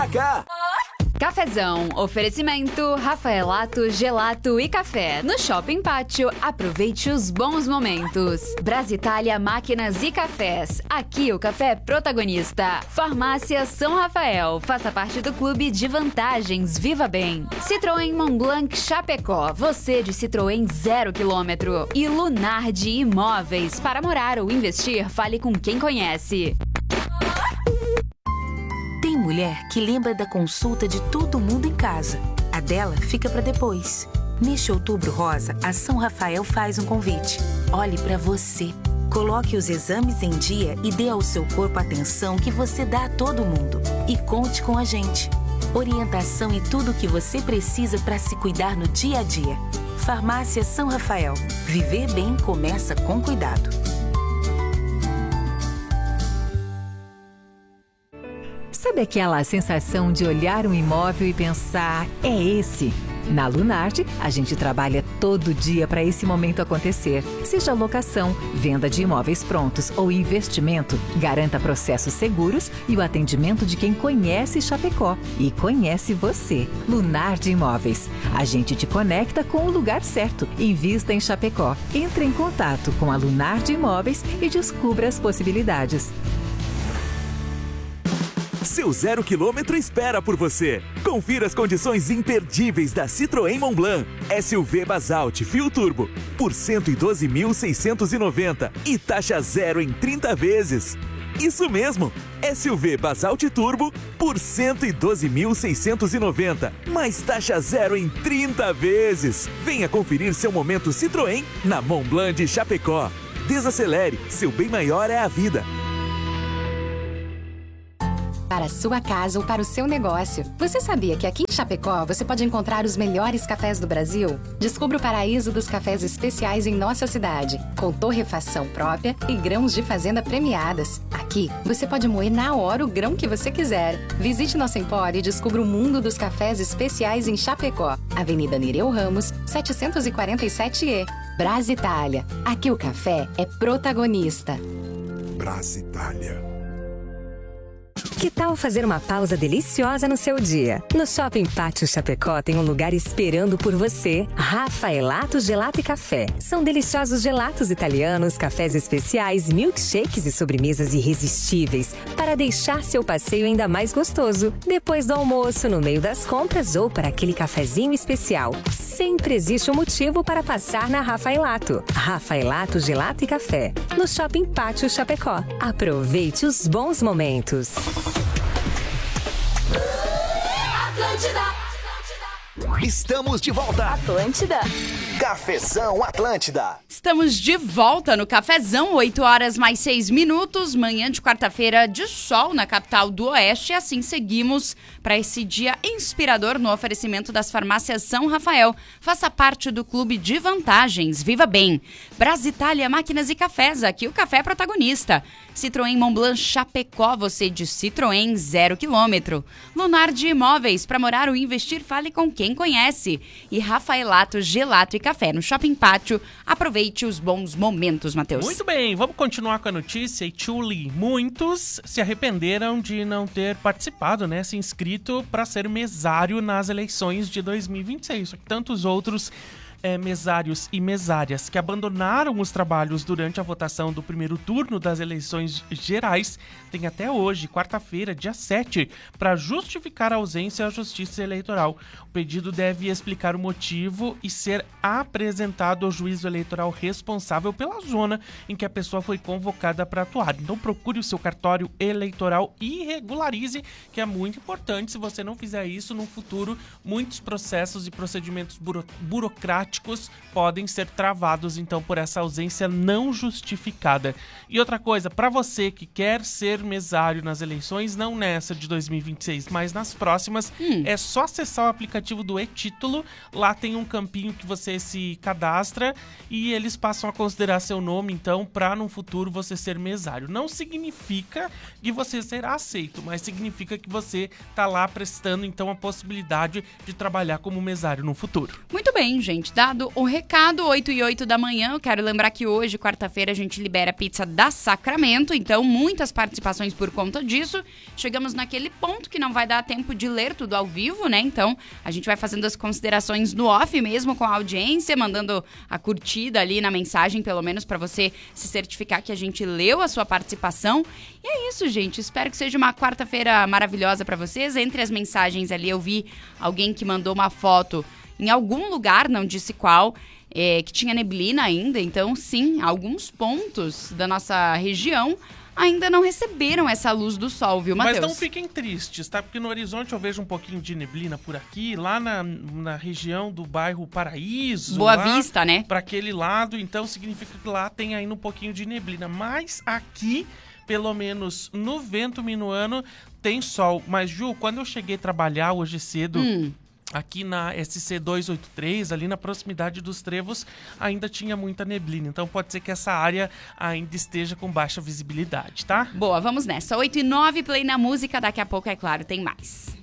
pra cá! Cafezão, oferecimento Rafaelato, Gelato e Café. No Shopping Pátio, aproveite os bons momentos. Brasília Máquinas e Cafés. Aqui o café é protagonista. Farmácia São Rafael. Faça parte do clube de vantagens. Viva bem. Citroën Montblanc Chapecó. Você de Citroën 0 km. E Lunardi Imóveis. Para morar ou investir, fale com quem conhece. Tem mulher que lembra da consulta de todo mundo em casa. A dela fica para depois. Neste Outubro Rosa, a São Rafael faz um convite. Olhe para você. Coloque os exames em dia e dê ao seu corpo a atenção que você dá a todo mundo. E conte com a gente. Orientação e tudo o que você precisa para se cuidar no dia a dia. Farmácia São Rafael. Viver bem começa com cuidado. Sabe aquela sensação de olhar um imóvel e pensar, é esse? Na Lunardi, a gente trabalha todo dia para esse momento acontecer. Seja locação, venda de imóveis prontos ou investimento, garanta processos seguros e o atendimento de quem conhece Chapecó e conhece você. Lunardi Imóveis. A gente te conecta com o lugar certo. Invista em Chapecó. Entre em contato com a Lunardi Imóveis e descubra as possibilidades. Seu 0 km espera por você. Confira as condições imperdíveis da Citroën Montblanc. SUV Basalt Fio Turbo por 112.690 e taxa zero em 30 vezes. Isso mesmo, SUV Basalt Turbo por 112.690, mais taxa zero em 30 vezes. Venha conferir seu momento Citroën na Montblanc de Chapecó. Desacelere, seu bem maior é a vida. Para a sua casa ou para o seu negócio. Você sabia que aqui em Chapecó você pode encontrar os melhores cafés do Brasil? Descubra o paraíso dos cafés especiais em nossa cidade, com torrefação própria e grãos de fazenda premiadas. Aqui você pode moer na hora o grão que você quiser. Visite nosso empório e descubra o mundo dos cafés especiais em Chapecó. Avenida Nereu Ramos, 747E. Brasília. Aqui o café é protagonista. Brasília. Que tal fazer uma pausa deliciosa no seu dia? No Shopping Pátio Chapecó tem um lugar esperando por você. Rafaelato Gelato e Café. São deliciosos gelatos italianos, cafés especiais, milkshakes e sobremesas irresistíveis para deixar seu passeio ainda mais gostoso. Depois do almoço, no meio das compras ou para aquele cafezinho especial. Sempre existe um motivo para passar na Rafaelato. Rafaelato Gelato e Café. No Shopping Pátio Chapecó. Aproveite os bons momentos. Estamos de volta. Atlântida. Cafezão Atlântida. Estamos de volta no Cafezão, 8h mais 6 minutos, manhã de quarta-feira de sol na capital do Oeste. E assim seguimos para esse dia inspirador no oferecimento das farmácias São Rafael. Faça parte do clube de vantagens. Viva bem. Brasília Máquinas e Cafés, aqui o café é protagonista. Citroën Montblanc Chapecó, você de Citroën 0 km. Lunardi Imóveis, para morar ou investir, fale com quem conhece. E Rafaelato Gelato e Café no Shopping Pátio. Aproveite os bons momentos, Matheus. Muito bem, vamos continuar com a notícia. E Tchuli, muitos se arrependeram de não ter participado, né, se inscrito para ser mesário nas eleições de 2026. Só que tantos outros mesários e mesárias que abandonaram os trabalhos durante a votação do primeiro turno das eleições gerais têm até hoje, quarta-feira, dia 7, para justificar a ausência à Justiça Eleitoral. O pedido deve explicar o motivo e ser apresentado ao juízo eleitoral responsável pela zona em que a pessoa foi convocada para atuar. Então procure o seu cartório eleitoral e regularize, que é muito importante. Se você não fizer isso, no futuro, muitos processos e procedimentos burocráticos podem ser travados, então, por essa ausência não justificada. E outra coisa, para você que quer ser mesário nas eleições, não nessa de 2026, mas nas próximas, é só acessar o aplicativo do e-Título. Lá tem um campinho que você se cadastra e eles passam a considerar seu nome, então, para no futuro você ser mesário. Não significa que você será aceito, mas significa que você está lá prestando, então, a possibilidade de trabalhar como mesário no futuro. Muito bem, gente. Dado o recado, 8 e 8 da manhã, eu quero lembrar que hoje, quarta-feira, a gente libera a pizza da Sacramento, então muitas participações por conta disso. Chegamos naquele ponto que não vai dar tempo de ler tudo ao vivo, né? Então, a gente vai fazendo as considerações no off mesmo com a audiência, mandando a curtida ali na mensagem, pelo menos para você se certificar que a gente leu a sua participação. E é isso, gente. Espero que seja uma quarta-feira maravilhosa para vocês. Entre as mensagens ali, eu vi alguém que mandou uma foto em algum lugar, não disse qual, que tinha neblina ainda. Então, sim, alguns pontos da nossa região ainda não receberam essa luz do sol, viu, Matheus? Mas não fiquem tristes, tá? Porque no horizonte eu vejo um pouquinho de neblina por aqui, lá na região do bairro Paraíso. Boa Vista, né? Para aquele lado, então significa que lá tem ainda um pouquinho de neblina. Mas aqui, pelo menos no Vento Minuano, tem sol. Mas, Ju, quando eu cheguei a trabalhar hoje cedo, aqui na SC 283, ali na proximidade dos Trevos, ainda tinha muita neblina. Então pode ser que essa área ainda esteja com baixa visibilidade, tá? Boa, vamos nessa. 8 e 9, play na música. Daqui a pouco, é claro, tem mais.